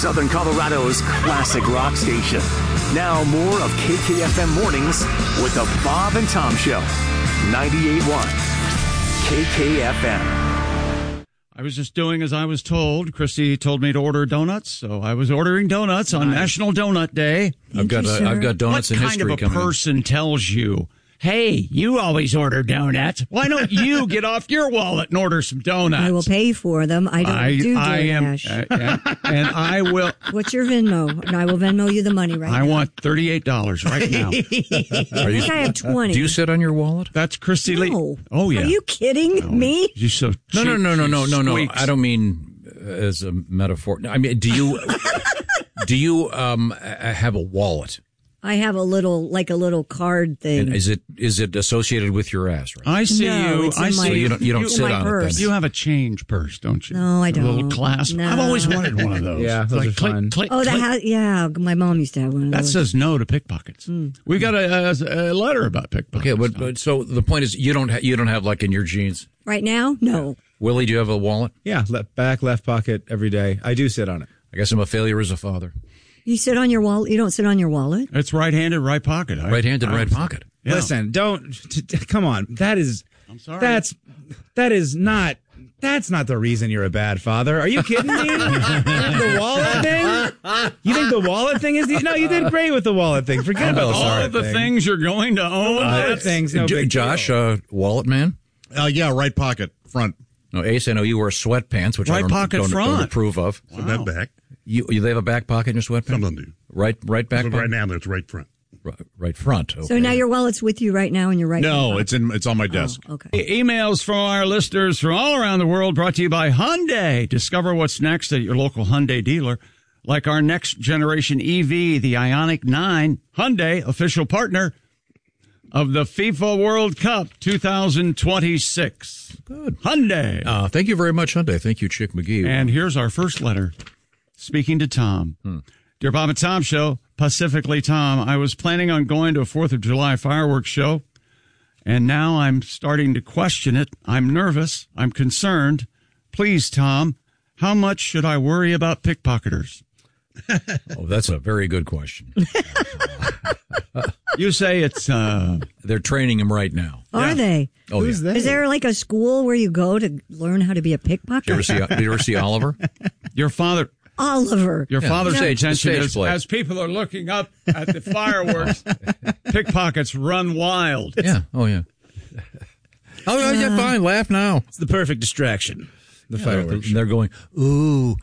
Southern Colorado's classic rock station. Now more of KKFM Mornings with the Bob and Tom Show. 98.1 KKFM. I was just doing as I was told. Christy told me to order donuts, so I was ordering donuts on National Donut Day. I've got donuts in history coming. What kind of a person tells you, hey, you always order donuts. Why don't you get off your wallet and order some donuts? I will pay for them. I don't do DoorDash. And I will. What's your Venmo? And I will Venmo you the money right now. I want $38 right now. I think I have 20. Do you sit on your wallet? That's Christy Lee. No. Oh, yeah. Are you kidding me? You're so cheap. No. I don't mean as a metaphor. I mean, do you have a wallet? I have a little card thing. And is it associated with your ass? Right? I see no, you. I see. So you don't sit on purse. it. Then. You have a change purse, don't you? No, I don't. A little clasp. No. I've always wanted one of those. Yeah, those are fun. Click, Oh, click. yeah. My mom used to have one of That those. says no to pickpockets. We got a letter about pickpockets. Okay, but so the point is, you don't have like in your jeans. Right now? No. Willie, do you have a wallet? Yeah, back left pocket every day. I do sit on it. I guess I'm a failure as a father. You sit on your wallet? You don't sit on your wallet? It's right-handed, right pocket. Right-handed, right pocket. Yeah. Listen, come on. That is. I'm sorry. That's not the reason you're a bad father. Are you kidding me? The wallet thing? You think the wallet thing is no, you did great with the wallet thing. Forget about all of the things you're going to own. Wallet things, no big Josh, deal. Wallet man? Yeah, right pocket, front. No, Ace, I know you wear sweatpants, which Right I pocket don't front. approve of. So that back. You they have a back pocket in your sweatpants? Some of them do. Right back But pocket? right now, it's right front. Right front. Okay. So now your wallet's with you right now and you're right No, now. it's on my desk. Oh, okay. Emails from our listeners from all around the world brought to you by Hyundai. Discover what's next at your local Hyundai dealer. Like our next generation EV, the Ioniq 9. Hyundai, official partner of the FIFA World Cup 2026. Good. Hyundai. Thank you very much, Hyundai. Thank you, Chick McGee. And here's our first letter. Speaking to Tom. Dear Bob and Tom Show, Pacifically Tom, I was planning on going to a 4th of July fireworks show, and now I'm starting to question it. I'm nervous. I'm concerned. Please, Tom, how much should I worry about pickpocketers? Oh, that's a very good question. You say it's... They're training him right now. Are they? Oh, Who's yeah. that? Is there like a school where you go to learn how to be a pickpocket? Did you ever see Oliver? Your father... Oliver. Your father's Stage attention play. as people are looking up at the fireworks, pickpockets run wild. Yeah. Oh, yeah. Oh, yeah, fine. Laugh now. It's the perfect distraction. The fireworks. And they're going, ooh,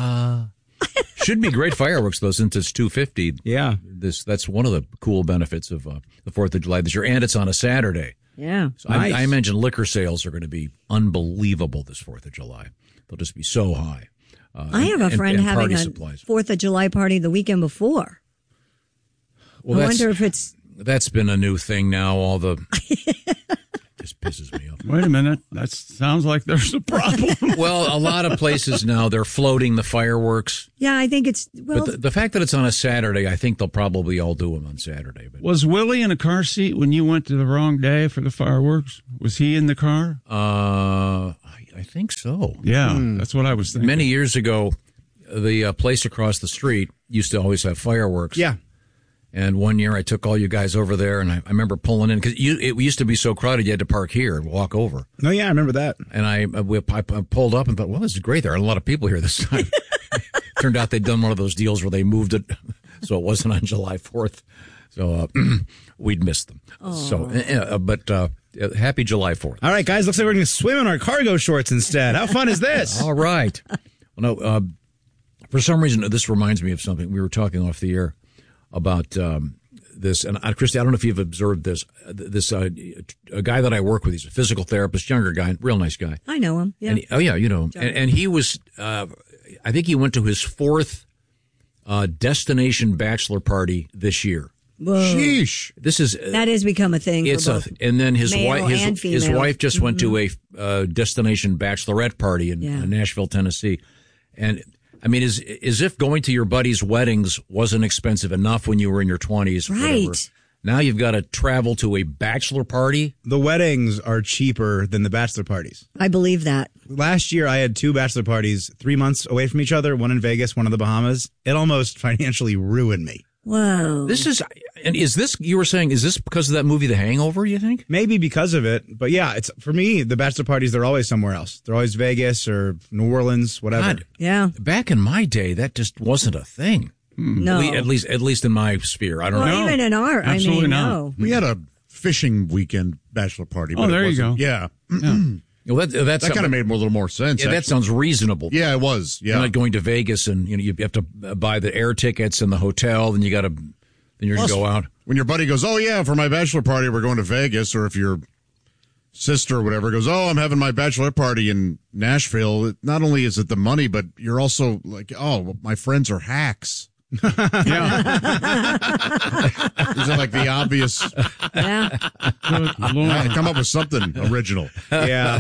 Should be great fireworks, though, since it's 250. Yeah. That's one of the cool benefits of the 4th of July this year, and it's on a Saturday. Yeah. So nice. I imagine liquor sales are going to be unbelievable this 4th of July. They'll just be so high. I have a friend having a 4th of July party the weekend before. Well, I wonder if it's... That's been a new thing now, all the... just pisses me off. Wait a minute. That sounds like there's a problem. Well, a lot of places now, they're floating the fireworks. Yeah, I think it's... Well, but the fact that it's on a Saturday, I think they'll probably all do them on Saturday. But Was Willie in a car seat when you went to the wrong day for the fireworks? Was he in the car? I think so. Yeah, that's what I was thinking. Many years ago, the place across the street used to always have fireworks. Yeah. And one year I took all you guys over there, and I remember pulling in, because it used to be so crowded you had to park here and walk over. Oh, yeah, I remember that. And I pulled up and thought, well, this is great. There are a lot of people here this time. Turned out they'd done one of those deals where they moved it so it wasn't on July 4th. So we'd missed them. So, but happy July 4th. All right, guys, looks like we're going to swim in our cargo shorts instead. How fun is this? All right. Well, no, for some reason, this reminds me of something. We were talking off the air about this, and Christy, I don't know if you've observed this. A guy that I work with, he's a physical therapist, younger guy, real nice guy. I know him. Yeah. And you know him. And he was, I think he went to his 4th destination bachelor party this year. Whoa. Sheesh! That has become a thing. It's for both and then his male wife, and his female. wife just went to a destination bachelorette party in Nashville, Tennessee, and. I mean, as if going to your buddies' weddings wasn't expensive enough when you were in your 20s. Right. Whatever. Now you've got to travel to a bachelor party. The weddings are cheaper than the bachelor parties. I believe that. Last year, I had 2 bachelor parties 3 months away from each other, one in Vegas, one in the Bahamas. It almost financially ruined me. Whoa. Is this, you were saying, is this because of that movie, The Hangover, you think? Maybe because of it. But yeah, it's for me, the bachelor parties, they're always somewhere else. They're always Vegas or New Orleans, whatever. God, yeah. Back in my day, that just wasn't a thing. No. At least in my sphere. I don't know. Even in our, Absolutely not. no. We had a fishing weekend bachelor party. But there you go. Yeah. Well, that That kind of made a little more sense. Yeah, that sounds reasonable. Yeah, it was. Yeah. You're not going to Vegas and you have to buy the air tickets and the hotel, then you're going to go out. When your buddy goes, oh, yeah, for my bachelor party, we're going to Vegas, or if your sister or whatever goes, oh, I'm having my bachelor party in Nashville, not only is it the money, but you're also like, oh, my friends are hacks. Yeah. These are like the obvious. Yeah. Good Lord. Come up with something original. Yeah.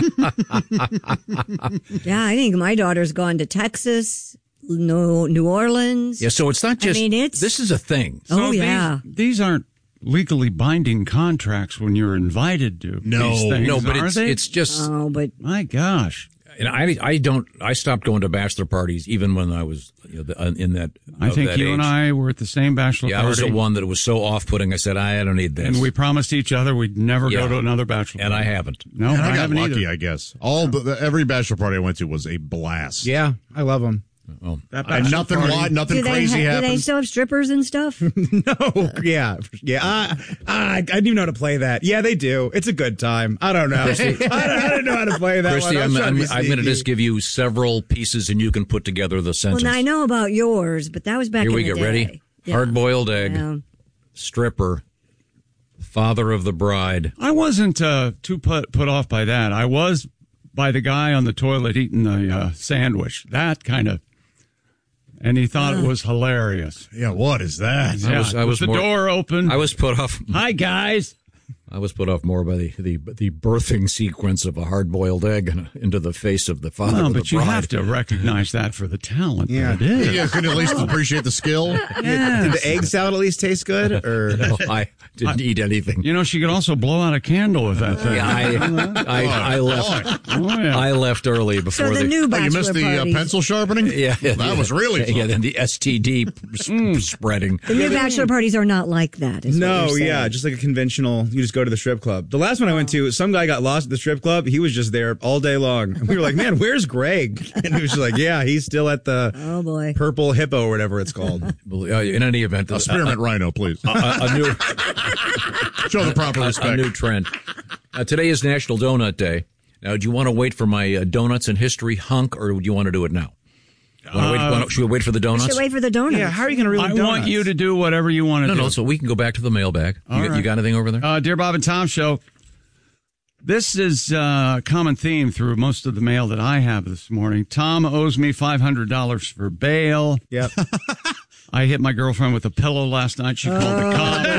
Yeah, I think my daughter's gone to Texas, New Orleans. Yeah, so it's not just, it's... this is a thing. Oh, yeah. These aren't legally binding contracts when you're invited to these things, No, but are they? it's just, Oh, but My gosh. and I stopped going to bachelor parties even when I was in that. I think that you age. and I were at the same bachelor Yeah, party. I was the one that was so off-putting. I said, I don't need this. And we promised each other we'd never Yeah. go to another bachelor And I party. haven't. No, And I got haven't lucky, either. I guess. Every bachelor party I went to was a blast. Yeah, I love them. That And bachelor nothing party- wild, nothing do they, crazy do they happened. still have strippers and stuff? No, yeah. I didn't even know how to play that. Yeah, they do. It's a good time. I don't know. I don't know how to play that Christy, one. I'm going to just give you several pieces and you can put together the sentence. Well, I know about yours, but that was back Here in we the get day. ready. Yeah. Hard-boiled egg, Yeah. stripper, father of the bride. I wasn't too put off by that. I was by the guy on the toilet eating the sandwich. That kind of, and he thought it was hilarious. Yeah, what is that? Yeah, I was with the more- door open. I was put off. Hi guys. I was put off more by the birthing sequence of a hard-boiled egg into the face of the father No, of the but you bride. have to recognize that for the talent Yeah. that it is. Yeah, couldn't at least appreciate the skill. Did the egg salad at least taste good? Or No, I didn't eat anything. You know, she could also blow out a candle with that thing. Yeah, I left. Oh, yeah. I left early before So the new Oh, you bachelor missed the parties. pencil sharpening? Yeah, That was really fun. Yeah, then the STD spreading. The new bachelor parties are not like that. Is what no, you're saying. yeah, just like a conventional. You just go to the strip club. The last one I went to, some guy got lost at the strip club. He was just there all day long. And we were like, "Man, where's Greg?" And he was just like, "Yeah, he's still at the Oh boy. Purple Hippo or whatever it's called." In any event, Spearmint rhino, please. a new Show the proper a respect. new trend. Today is National Donut Day. Now, do you want to wait for my donuts and history hunk, or do you want to do it now? Should we wait for the donuts? Should wait for the donuts. Yeah, how are you going to really? I want you to do whatever you want to do. No, so we can go back to the mailbag. You got anything over there? Dear Bob and Tom Show, this is a common theme through most of the mail that I have this morning. Tom owes me $500 for bail. Yep. I hit my girlfriend with a pillow last night. She called the cops.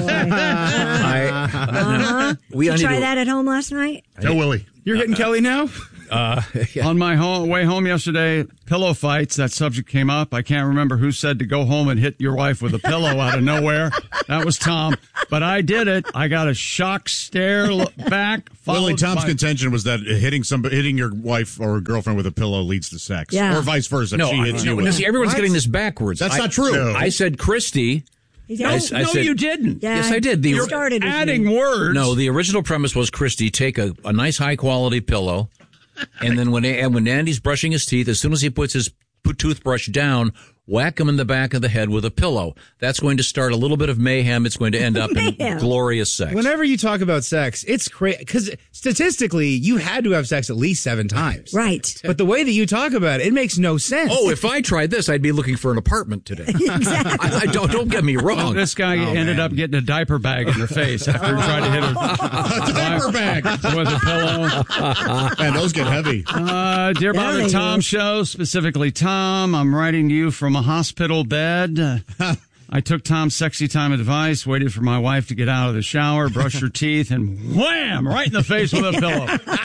Did you try that at home last night? Tell Willie. You're hitting Kelly now? On my way home yesterday, pillow fights, that subject came up. I can't remember who said to go home and hit your wife with a pillow out of nowhere. That was Tom. But I did it. I got a shock stare back. Willie, Tom's by- contention was that hitting your wife or girlfriend with a pillow leads to sex. Yeah. Or vice versa. No, she hits you no, with see, everyone's getting this backwards. That's not true. No. I said Christy. No, I no, said- you didn't. Yeah, Yes, I did. You You're started with Adding me. words. No, the original premise was Christy, take a nice high quality pillow, and then when Andy's brushing his teeth, as soon as he puts his toothbrush down, whack him in the back of the head with a pillow. That's going to start a little bit of mayhem. It's going to end up in Mayhem. glorious sex. Whenever you talk about sex, it's crazy because statistically, you had to have sex at least 7 times. Right. But the way that you talk about it makes no sense. Oh, if I tried this, I'd be looking for an apartment today. I don't get me wrong. This guy ended up getting a diaper bag in her face after he tried to hit her a diaper bag. with a pillow. Man, those get heavy. Dear Bob they and Tom do. Show, specifically Tom, I'm writing to you from a hospital bed. I took Tom's sexy time advice, waited for my wife to get out of the shower, brushed her teeth, and wham! Right in the face with a pillow.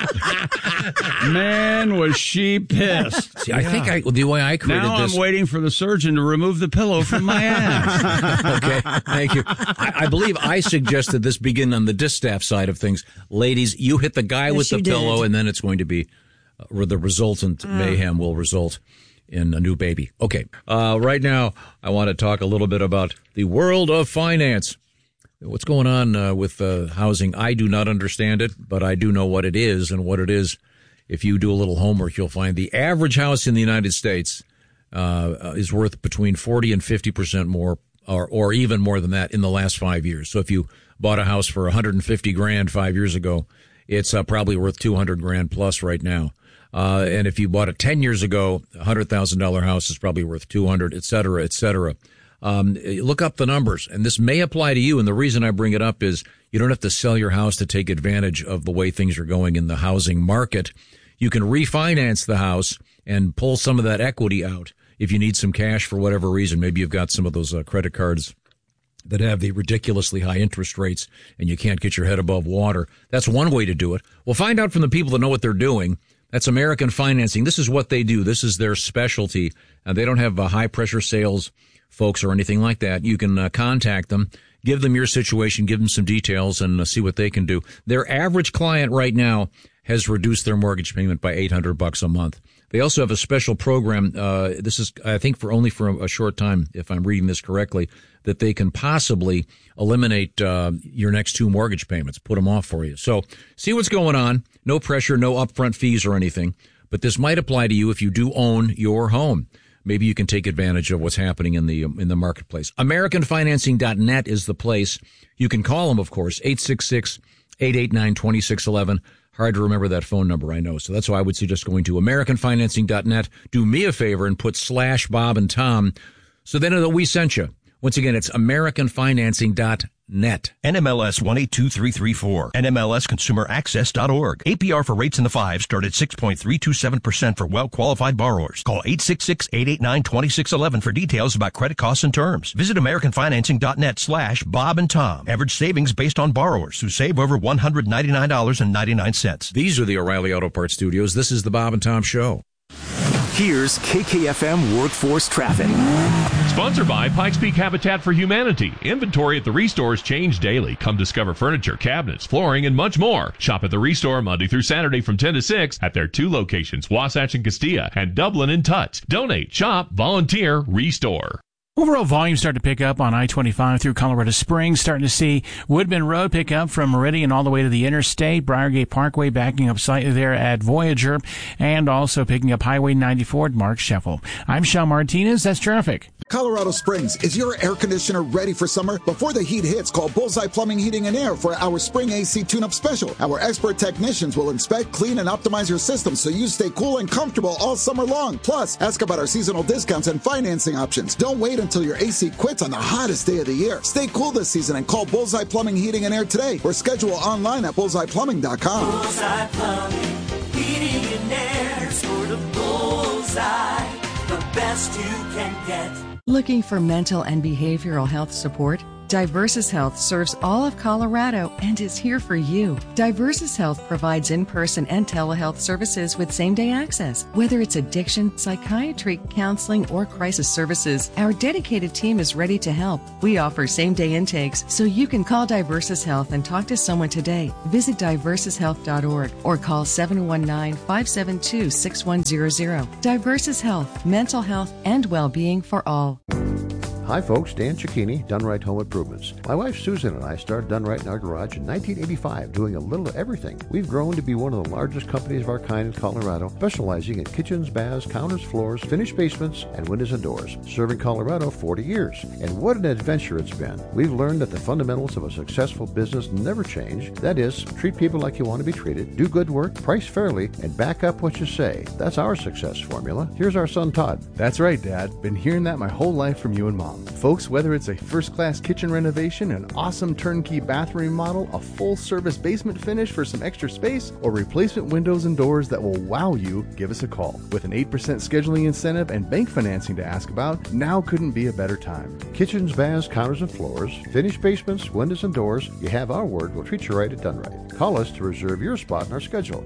Man, was she pissed. See, I think the way I created now this... I'm waiting for the surgeon to remove the pillow from my ass. Okay, thank you. I believe I suggested this begin on the distaff side of things. Ladies, you hit the guy with the pillow, and then it's going to be the resultant mayhem will result in a new baby. Okay, right now I want to talk a little bit about the world of finance. What's going on with housing? I do not understand it, but I do know what it is, and what it is, if you do a little homework, you'll find the average house in the United States is worth between 40 and 50% more, or even more than that in the last 5 years. So if you bought a house for $150,000 5 years ago, it's probably worth $200,000 plus right now. And if you bought it 10 years ago, a $100,000 house is probably worth $200,000, et cetera, et cetera. Look up the numbers, and this may apply to you. And the reason I bring it up is you don't have to sell your house to take advantage of the way things are going in the housing market. You can refinance the house and pull some of that equity out if you need some cash for whatever reason. Maybe you've got some of those credit cards that have the ridiculously high interest rates and you can't get your head above water. That's one way to do it. Well, find out from the people that know what they're doing. That's American Financing. This is what they do. This is their specialty. They don't have high pressure sales folks or anything like that. You can contact them, give them your situation, give them some details, and see what they can do. Their average client right now has reduced their mortgage payment by $800 a month. They also have a special program. This is, I think, only for a short time, if I'm reading this correctly, that they can possibly eliminate your next two mortgage payments, put them off for you. So see what's going on. No pressure, no upfront fees or anything. But this might apply to you if you do own your home. Maybe you can take advantage of what's happening in the marketplace. AmericanFinancing.net is the place. You can call them, of course, 866-889-2611. Hard to remember that phone number, I know. So that's why I would suggest going to AmericanFinancing.net. Do me a favor and put /Bob and Tom so they know that we sent you. Once again, it's AmericanFinancing.net. NMLS 182334. NMLSConsumerAccess.org. APR for rates in the 5s start at 6.327% for well-qualified borrowers. Call 866-889-2611 for details about credit costs and terms. Visit AmericanFinancing.net /Bob and Tom. Average savings based on borrowers who save over $199.99. These are the O'Reilly Auto Parts Studios. This is the Bob and Tom Show. Here's KKFM Workforce Traffic. Sponsored by Pikes Peak Habitat for Humanity. Inventory at the Restores change daily. Come discover furniture, cabinets, flooring, and much more. Shop at the Restore Monday through Saturday from 10 to 6 at their two locations, Wasatch and Castilla, and Dublin and Tut. Donate, shop, volunteer, Restore. Overall volume starting to pick up on I-25 through Colorado Springs. Starting to see Woodman Road pick up from Meridian all the way to the interstate. Briargate Parkway backing up slightly there at Voyager. And also picking up Highway 94 at Mark Sheffel. I'm Sean Martinez. That's traffic. Colorado Springs, is your air conditioner ready for summer? Before the heat hits, call Bullseye Plumbing, Heating, and Air for our Spring AC Tune-Up Special. Our expert technicians will inspect, clean, and optimize your system so you stay cool and comfortable all summer long. Plus, ask about our seasonal discounts and financing options. Don't wait until your AC quits on the hottest day of the year. Stay cool this season and call Bullseye Plumbing, Heating, and Air today or schedule online at bullseyeplumbing.com. Bullseye Plumbing, Heating, and Air. Sort of Bullseye, the best you can get. Looking for mental and behavioral health support? Diversus Health serves all of Colorado and is here for you. Diversus Health provides in-person and telehealth services with same-day access. Whether it's addiction, psychiatry, counseling, or crisis services, our dedicated team is ready to help. We offer same-day intakes, so you can call Diversus Health and talk to someone today. Visit diversushealth.org or call 719-572-6100. Diversus Health, mental health and well-being for all. Hi folks, Dan Cicchini, Done Right Home Improvements. My wife Susan and I started Done Right in our garage in 1985, doing a little of everything. We've grown to be one of the largest companies of our kind in Colorado, specializing in kitchens, baths, counters, floors, finished basements, and windows and doors. Serving Colorado 40 years. And what an adventure it's been. We've learned that the fundamentals of a successful business never change. That is, treat people like you want to be treated, do good work, price fairly, and back up what you say. That's our success formula. Here's our son Todd. That's right, Dad. Been hearing that my whole life from you and Mom. kitchens.com. Folks, whether it's a first-class kitchen renovation, an awesome turnkey bathroom remodel, a full-service basement finish for some extra space, or replacement windows and doors that will wow you, give us a call. With an 8% scheduling incentive and bank financing to ask about, now couldn't be a better time. Kitchens, baths, counters, and floors, finished basements, windows, and doors, you have our word. We'll treat you right at Done Right. Call us to reserve your spot in our schedule.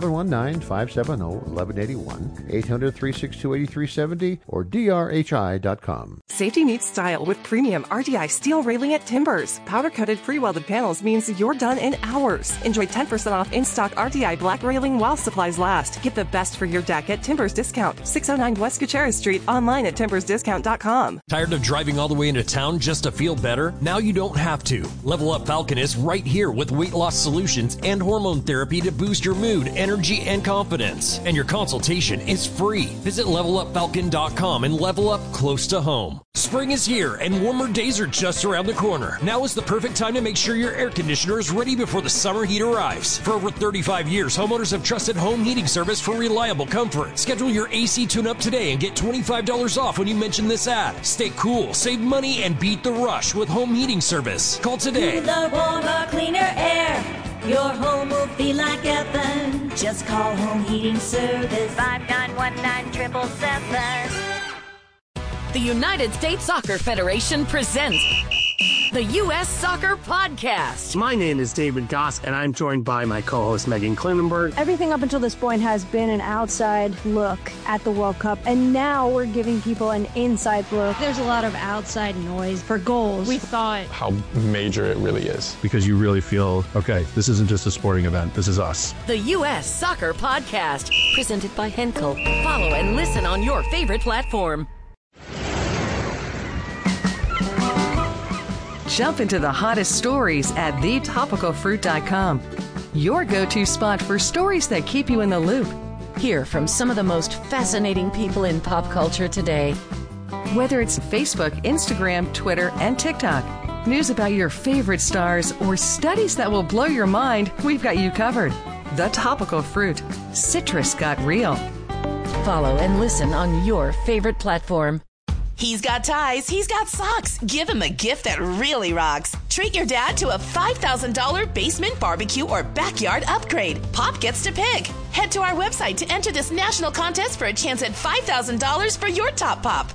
719-570-1181, 800-362-8370, or drhi.com. Safety meets style with premium RDI steel railing at Timbers. Powder-coated pre-welded panels means you're done in hours. Enjoy 10% off in-stock RDI black railing while supplies last. Get the best for your deck at Timbers Discount. 609 West Gutierrez Street. Online at timbersdiscount.com. Tired of driving all the way into town just to feel better? Now you don't have to. Level Up Falcon is right here with weight loss solutions and hormone therapy to boost your mood, energy, and confidence. And your consultation is free. Visit levelupfalcon.com and level up close to home. Spring is here and warmer days are just around the corner. Now is the perfect time to make sure your air conditioner is ready before the summer heat arrives. For over 35 years, homeowners have trusted home heating service for reliable comfort. Schedule your AC tune-up today and get $25 off when you mention this ad. Stay cool, save money, and beat the rush with home heating service. Call today. Cooler, warmer, cleaner air. Your home will feel like heaven. Just call Home Heating Service 5919-777. The United States Soccer Federation presents the U.S. Soccer Podcast. My name is David Goss, and I'm joined by my co-host Megan Klinenberg. Everything up until this point has been an outside look at the World Cup, and now we're giving people an inside look. There's a lot of outside noise for goals. We thought how major it really is, because you really feel, okay, this isn't just a sporting event, this is us. The U.S. Soccer Podcast, presented by Henkel. Follow and listen on your favorite platform. Jump into the hottest stories at thetopicalfruit.com. Your go-to spot for stories that keep you in the loop. Hear from some of the most fascinating people in pop culture today. Whether it's Facebook, Instagram, Twitter, and TikTok, news about your favorite stars, or studies that will blow your mind, we've got you covered. The Topical Fruit. Citrus got real. Follow and listen on your favorite platform. He's got ties, he's got socks. Give him a gift that really rocks. Treat your dad to a $5,000 basement barbecue or backyard upgrade. Pop gets to pick. Head to our website to enter this national contest for a chance at $5,000 for your top pop.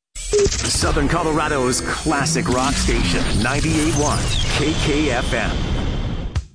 Southern Colorado's classic rock station, 98.1 KKFM.